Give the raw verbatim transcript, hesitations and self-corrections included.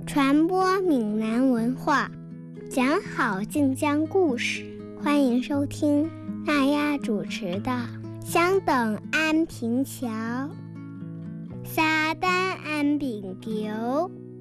传播闽南文化，讲好晋江故事。欢迎收听娜亚主持的《相等安平桥》。沙丹安平桥，